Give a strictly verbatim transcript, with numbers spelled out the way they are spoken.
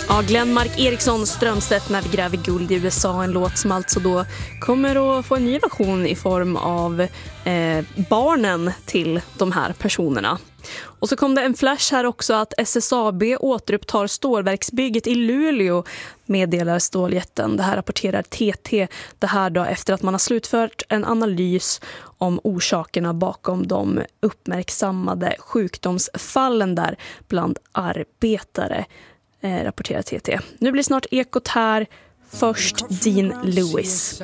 Ja, Glenmark Eriksson Strömstedt När vi gräver guld i U S A, en låt som alltså då kommer att få en ny version i form av eh, barnen till de här personerna. Och så kom det en flash här också att S S A B återupptar stålverksbygget i Luleå, meddelar ståljätten. Det här rapporterar T T. Det här då efter att man har slutfört en analys om orsakerna bakom de uppmärksammade sjukdomsfallen där bland arbetare, eh, rapporterar T T. Nu blir snart Ekot här. Först Dean Lewis.